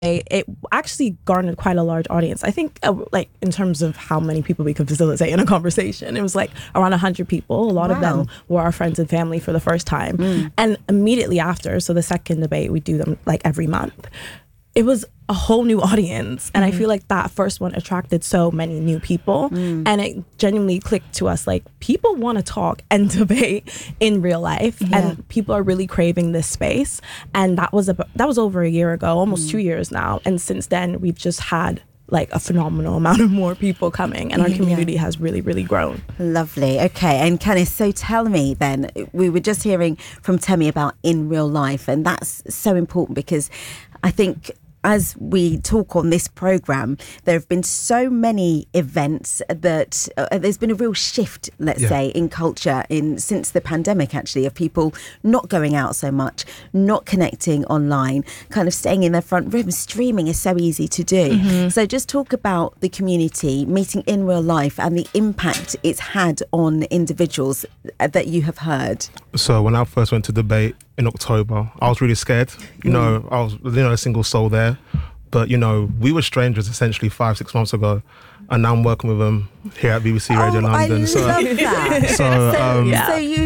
it actually garnered quite a large audience. I think like in terms of how many people we could facilitate in a conversation, it was like around 100 people. A lot of them were our friends and family for the first time. And immediately after, so the second debate, we do them like every month. It was a whole new audience. And I feel like that first one attracted so many new people. And it genuinely clicked to us, like, people want to talk and debate in real life. And people are really craving this space. And that was over a year ago, almost 2 years now. And since then, we've just had like a phenomenal amount of more people coming, and our community has really, really grown. Lovely. Okay. And Kenneth, so tell me then, we were just hearing from Temi about in real life, and that's so important because I think as we talk on this programme, there have been so many events that there's been a real shift, let's say, in culture since the pandemic, actually, of people not going out so much, not connecting online, kind of staying in their front room. Streaming is so easy to do. So just talk about the community, meeting in real life, and the impact it's had on individuals that you have heard. So when I first went to debate in October, I was really scared. I was a single soul there. But, we were strangers essentially 5-6 months ago. And now I'm working with them here at BBC Radio London. I love that.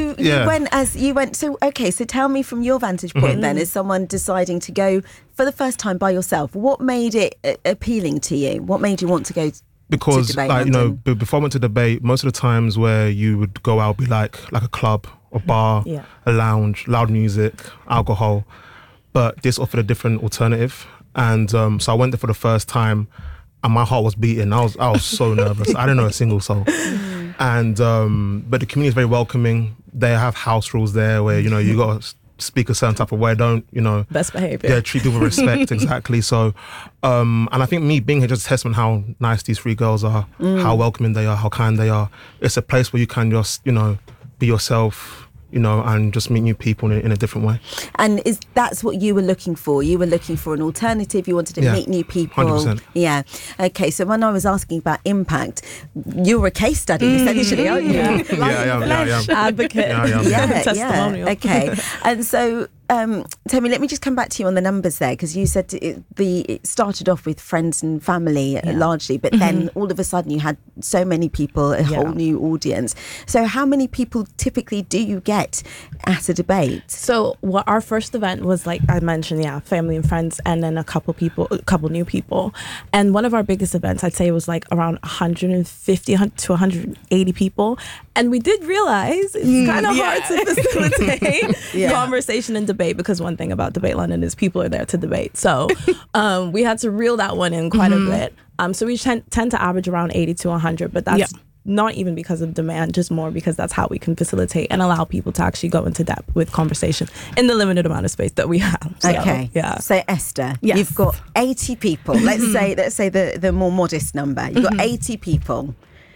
So you went. So tell me from your vantage point then, as someone deciding to go for the first time by yourself, what made it appealing to you? What made you want to go because, to debate before I went to debate, most of the times where you would go out would be like a club, a bar, a lounge, loud music, alcohol. But this offered a different alternative. And so I went there for the first time and my heart was beating. I was so nervous. I didn't know a single soul. And but the community is very welcoming. They have house rules there where, you got to speak a certain type of way. Don't, best behavior. Yeah, treat people with respect. Exactly. So, and I think me being here just a testament how nice these three girls are, how welcoming they are, how kind they are. It's a place where you can just, be yourself, and just meet new people in a different way. And that's what you were looking for? You were looking for an alternative. You wanted to meet new people. 100%. Yeah. Okay. So when I was asking about impact, you were a case study essentially, aren't you? Yeah, I am. Advocate. Testimonial. Okay. And so, Temi, let me just come back to you on the numbers there, because you said it started off with friends and family largely, but then all of a sudden you had so many people, a whole new audience. So how many people typically do you get at a debate? So our first event was, like I mentioned, family and friends, and then a couple new people. And one of our biggest events, I'd say, was like around 150 to 180 people. And we did realize it's kind of hard to facilitate conversation and debate, because one thing about Debate London is people are there to debate. So we had to reel that one in quite a bit. So we tend to average around 80 to 100, but that's not even because of demand, just more because that's how we can facilitate and allow people to actually go into depth with conversation in the limited amount of space that we have. So, So Esther, you've got 80 people. Let's say the more modest number. You've got 80 people.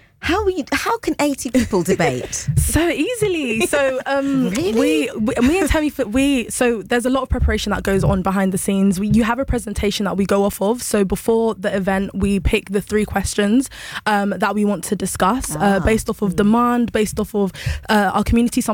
How can 80 people debate? So easily. So really? me and Temi, so there's a lot of preparation that goes on behind the scenes. You have a presentation that we go off of. So before the event, we pick the 3 questions that we want to discuss based off of demand, based off of our community.